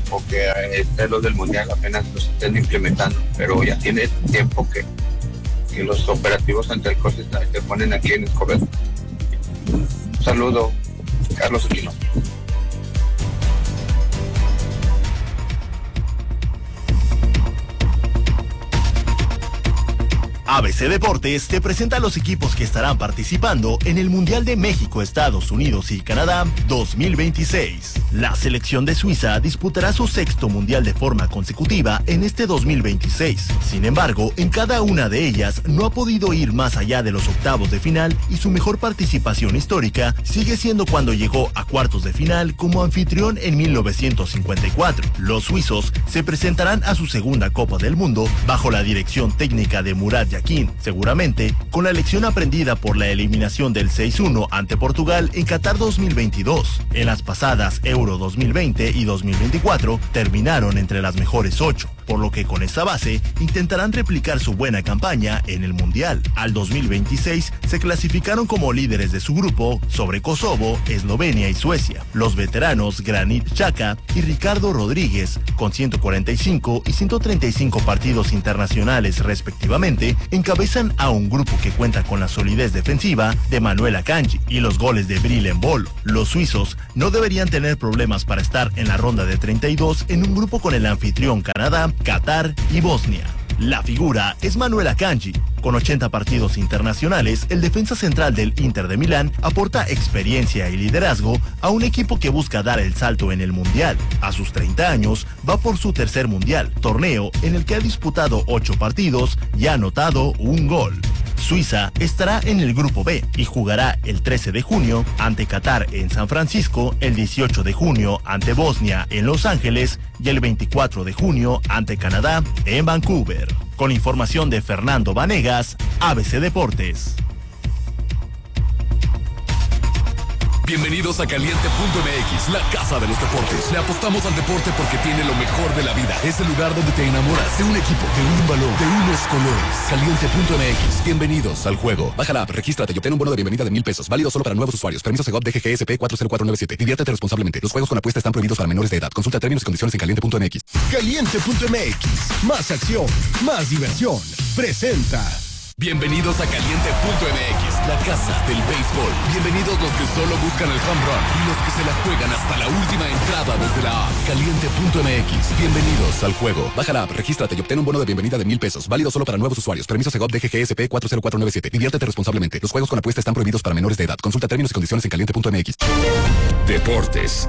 o que los del Mundial apenas los estén implementando, pero ya tiene tiempo que los operativos ante el COVID se ponen aquí en Escobedo. Un saludo, Carlos Aquino. ABC Deportes te presenta a los equipos que estarán participando en el Mundial de México, Estados Unidos y Canadá 2026. La selección de Suiza disputará su sexto Mundial de forma consecutiva en este 2026. Sin embargo, en cada una de ellas no ha podido ir más allá de los octavos de final y su mejor participación histórica sigue siendo cuando llegó a cuartos de final como anfitrión en 1954. Los suizos se presentarán a su segunda Copa del Mundo bajo la dirección técnica de Murat Yakin, seguramente con la lección aprendida por la eliminación del 6-1 ante Portugal en Qatar 2022. En las pasadas Euro 2020 y 2024 terminaron entre las mejores 8, por lo que con esta base intentarán replicar su buena campaña en el Mundial. Al 2026 se clasificaron como líderes de su grupo sobre Kosovo, Eslovenia y Suecia. Los veteranos Granit Xhaka y Ricardo Rodríguez, con 145 y 135 partidos internacionales respectivamente, encabezan a un grupo que cuenta con la solidez defensiva de Manuel Akanji y los goles de Bril Embolo. Los suizos no deberían tener problemas para estar en la ronda de 32 en un grupo con el anfitrión Canadá, Qatar y Bosnia. La figura es Manuel Akanji. Con 80 partidos internacionales, el defensa central del Inter de Milán aporta experiencia y liderazgo a un equipo que busca dar el salto en el Mundial. A sus 30 años, va por su tercer Mundial, torneo en el que ha disputado 8 partidos y ha anotado un gol. Suiza estará en el grupo B y jugará el 13 de junio ante Qatar en San Francisco, el 18 de junio ante Bosnia en Los Ángeles y el 24 de junio ante Canadá en Vancouver. Con información de Fernando Vanegas, ABC Deportes. Bienvenidos a Caliente.mx, la casa de los deportes. Le apostamos al deporte porque tiene lo mejor de la vida. Es el lugar donde te enamoras de un equipo, de un balón, de unos colores. Caliente.mx, bienvenidos al juego. Baja la app, regístrate y obtén un bono de bienvenida de $1,000. Válido solo para nuevos usuarios. Permiso Segov DGGSP 40497. Diviértete responsablemente. Los juegos con apuesta están prohibidos para menores de edad. Consulta términos y condiciones en Caliente.mx. Caliente.mx, más acción, más diversión. Presenta. Bienvenidos a Caliente.mx, la casa del béisbol. Bienvenidos los que solo buscan el home run y los que se la juegan hasta la última entrada desde la app. Caliente.mx, bienvenidos al juego. Baja la app, regístrate y obtén un bono de bienvenida de $1,000. Válido solo para nuevos usuarios. Permiso Segov DGGSP 40497. Diviértete responsablemente. Los juegos con apuesta están prohibidos para menores de edad. Consulta términos y condiciones en Caliente.mx. Deportes.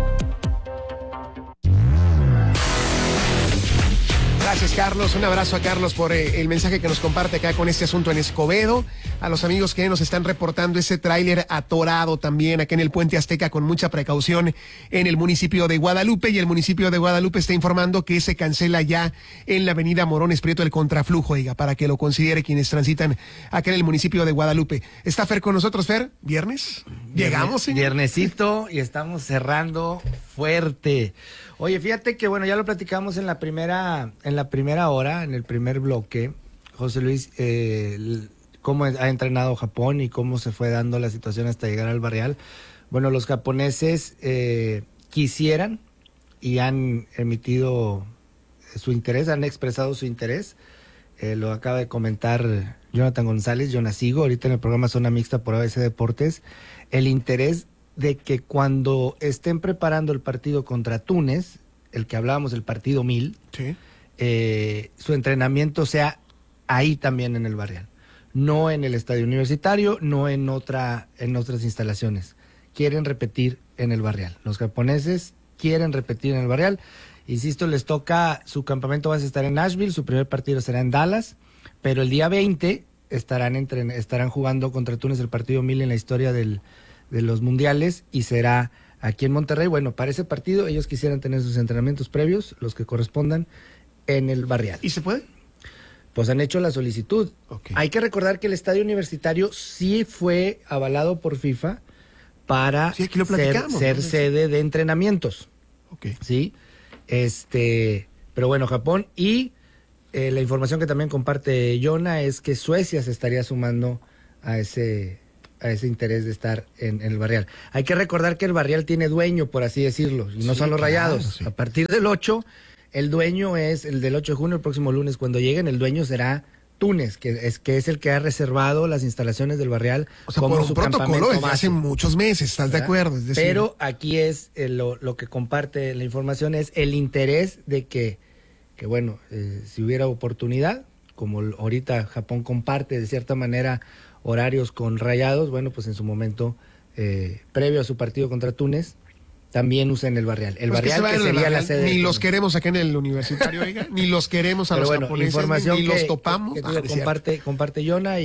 Gracias, Carlos. Un abrazo a Carlos por el mensaje que nos comparte acá con este asunto en Escobedo. A los amigos que nos están reportando ese tráiler atorado también acá en el Puente Azteca con mucha precaución en el municipio de Guadalupe. Y el municipio de Guadalupe está informando que se cancela ya en la avenida Morones Prieto el contraflujo, oiga, para que lo considere quienes transitan acá en el municipio de Guadalupe. ¿Está Fer con nosotros, Fer? ¿Viernes? ¿Llegamos, señor? Viernesito y estamos cerrando fuerte. Oye, fíjate que bueno, ya lo platicamos en la primera hora, en el primer bloque, José Luis, cómo ha entrenado Japón y cómo se fue dando la situación hasta llegar al Barrial. Bueno, los japoneses quisieran y han emitido su interés, han expresado su interés. Lo acaba de comentar Jonathan González, yo nacigo, ahorita en el programa Zona Mixta por ABC Deportes, el interés de que cuando estén preparando el partido contra Túnez, el que hablábamos, el partido 1000, Sí. Su entrenamiento sea ahí también en el Barrial, no en el estadio universitario, no en otras instalaciones. Quieren repetir en el Barrial. Los japoneses quieren repetir en el Barrial. Insisto, les toca, su campamento base estar en Nashville, su primer partido será en Dallas, pero el día 20 estarán jugando contra Túnez el partido 1000 en la historia de los mundiales y será aquí en Monterrey. Bueno, para ese partido ellos quisieran tener sus entrenamientos previos, los que correspondan, en el Barrial. ¿Y se puede? Pues han hecho la solicitud. Okay. Hay que recordar que el estadio universitario sí fue avalado por FIFA para Sí, aquí lo ser platicamos, ¿no? sede de entrenamientos. Okay. Sí, pero bueno, Japón y la información que también comparte Yona es que Suecia se estaría sumando a ese a ese interés de estar en el Barrial. Hay que recordar que el Barrial tiene dueño, por así decirlo, y no son los Rayados. Sí. A partir del 8, el dueño es el del 8 de junio, el próximo lunes, cuando lleguen, el dueño será Túnez, que es el que ha reservado las instalaciones del Barrial, o sea, como por un su protocolo desde base. Hace muchos meses, ¿estás de acuerdo? Es decir, pero aquí es lo que comparte la información, es el interés de que bueno, si hubiera oportunidad, como ahorita Japón comparte de cierta manera horarios con Rayados, bueno, pues en su momento, previo a su partido contra Túnez, también usen el Barrial. El Barrial que sería la sede. Ni los queremos acá en el universitario, oiga, ni los queremos a los japoneses, ni los topamos. Que comparte Yona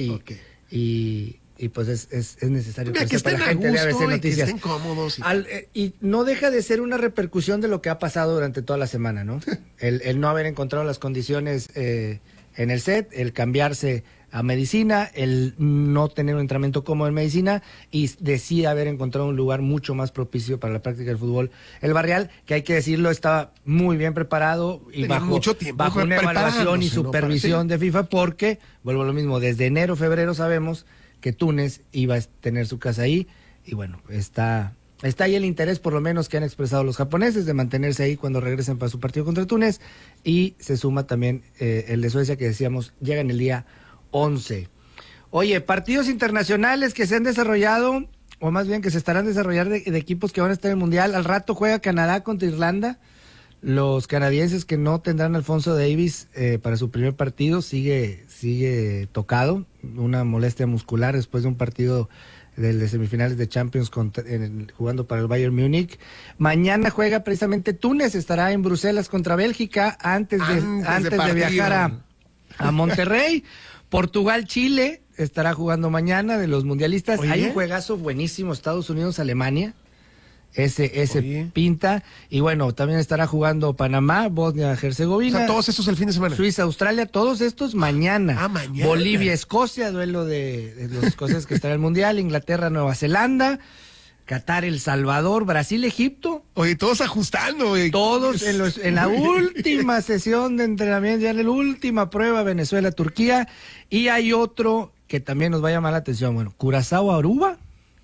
y pues es necesario que sepa la gente de ABC Noticias. Que estén cómodos. Y no deja de ser una repercusión de lo que ha pasado durante toda la semana, ¿no? el no haber encontrado las condiciones en el set, el cambiarse a medicina, el no tener un entrenamiento cómodo en medicina y decide haber encontrado un lugar mucho más propicio para la práctica del fútbol. El Barrial, que hay que decirlo, estaba muy bien preparado y bajo una evaluación y supervisión de FIFA, porque, vuelvo a lo mismo, desde enero, febrero sabemos que Túnez iba a tener su casa ahí y bueno, está ahí el interés, por lo menos, que han expresado los japoneses de mantenerse ahí cuando regresen para su partido contra Túnez, y se suma también el de Suecia, que decíamos, llega en el día 11. Oye, partidos internacionales que se han desarrollado, o más bien que se estarán desarrollando de equipos que van a estar en el Mundial. Al rato juega Canadá contra Irlanda. Los canadienses que no tendrán a Alfonso Davies para su primer partido, sigue tocado, una molestia muscular después de un partido de semifinales de Champions jugando para el Bayern Múnich. Mañana juega precisamente Túnez, estará en Bruselas contra Bélgica antes de viajar a Monterrey. Portugal-Chile estará jugando mañana de los mundialistas. Oye, hay un juegazo buenísimo, Estados Unidos-Alemania. Ese pinta. Y bueno, también estará jugando Panamá, Bosnia-Herzegovina. O sea, todos estos el fin de semana. Suiza-Australia, todos estos mañana. Mañana. Bolivia-Escocia, duelo de los escoceses que estará en el Mundial. Inglaterra-Nueva Zelanda. Qatar-El Salvador. Brasil-Egipto. Oye, todos ajustando, güey. Todos en la última sesión de entrenamiento, ya en la última prueba, Venezuela-Turquía. Y hay otro que también nos va a llamar la atención. Bueno, Curazao-Aruba.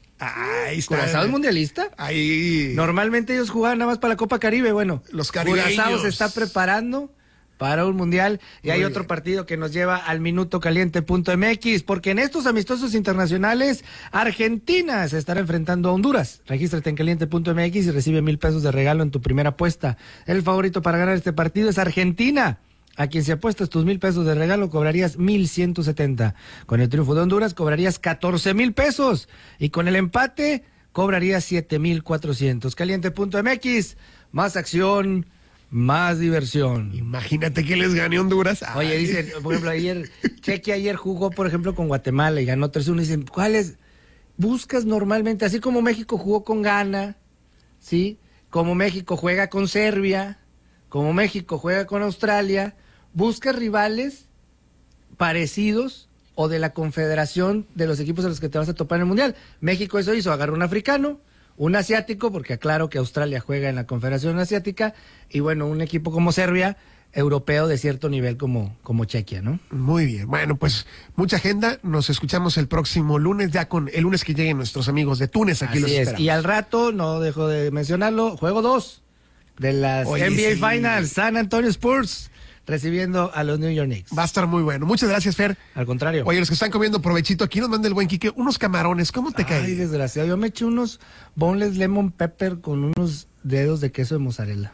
Ahí está. ¿Curazao es mundialista? Ahí. Normalmente ellos jugaban nada más para la Copa Caribe. Bueno, los caribeños. Curazao se está preparando para un mundial. Y hay otro partido que nos lleva al minutocaliente.mx, porque en estos amistosos internacionales, Argentina se estará enfrentando a Honduras. Regístrate en caliente.mx y recibe $1,000 de regalo en tu primera apuesta. El favorito para ganar este partido es Argentina. A quien si apuestas tus $1,000 de regalo, cobrarías 1,170. Con el triunfo de Honduras, cobrarías 14,000 pesos. Y con el empate, cobrarías 7,400. Caliente.mx, más acción, más diversión. Imagínate que les gane Honduras. Oye, dicen, por ejemplo, Chequia ayer jugó, por ejemplo, con Guatemala y ganó 3-1. Dicen, ¿cuáles buscas normalmente? Así como México jugó con Ghana, ¿sí? Como México juega con Serbia, como México juega con Australia, busca rivales parecidos o de la confederación de los equipos a los que te vas a topar en el Mundial. México eso hizo, agarró un africano, un asiático, porque aclaro que Australia juega en la confederación asiática, y bueno, un equipo como Serbia, europeo de cierto nivel como Chequia, ¿no? Muy bien, bueno, pues mucha agenda, nos escuchamos el próximo lunes, ya con el lunes que lleguen nuestros amigos de Túnez, aquí los esperamos. Y al rato, no dejo de mencionarlo, juego 2 de las NBA Finals, San Antonio Spurs recibiendo a los New York Knicks. Va a estar muy bueno. Muchas gracias, Fer. Al contrario. Oye, los que están comiendo provechito, aquí nos manda el buen Quique unos camarones. ¿Cómo te cae? Ay, desgraciado. Yo me eché unos boneless lemon pepper con unos dedos de queso de mozzarella.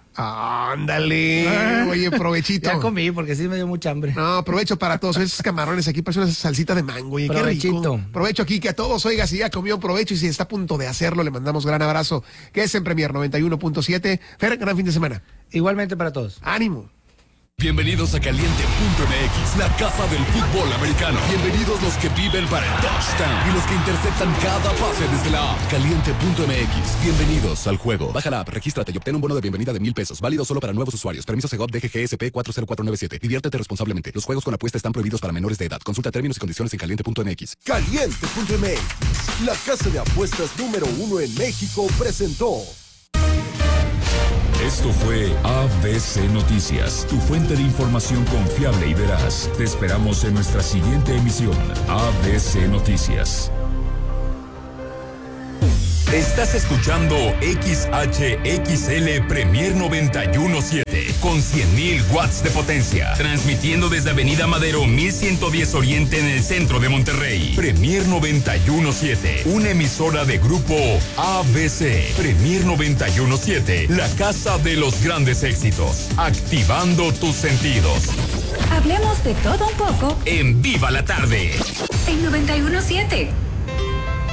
Ándale. Oye, provechito. Ya comí porque sí me dio mucha hambre. No, provecho para todos. Esos camarones aquí parece una salsita de mango. Oye, provechito. Qué rico. Provecho, Quique, a todos. Oiga, si ya comió, provecho, y si está a punto de hacerlo, le mandamos gran abrazo. Que es en Premier 91.7. Fer, gran fin de semana. Igualmente para todos. Ánimo. Bienvenidos a Caliente.mx, la casa del fútbol americano. Bienvenidos los que viven para el touchdown y los que interceptan cada pase desde la app. Caliente.mx, bienvenidos al juego. Baja la app, regístrate y obtén un bono de bienvenida de $1,000. Válido solo para nuevos usuarios. Permiso Segov DGGSP 40497. Diviértete responsablemente. Los juegos con apuesta están prohibidos para menores de edad. Consulta términos y condiciones en Caliente.mx. Caliente.mx, la casa de apuestas número 1 en México, presentó. Esto fue ABC Noticias, tu fuente de información confiable y veraz. Te esperamos en nuestra siguiente emisión, ABC Noticias. Estás escuchando XHXL Premier 917 con 100,000 watts de potencia, transmitiendo desde Avenida Madero 1110 Oriente en el centro de Monterrey. Premier 917, una emisora de grupo ABC. Premier 917, la casa de los grandes éxitos, activando tus sentidos. Hablemos de todo un poco En Viva la Tarde. en 91.7.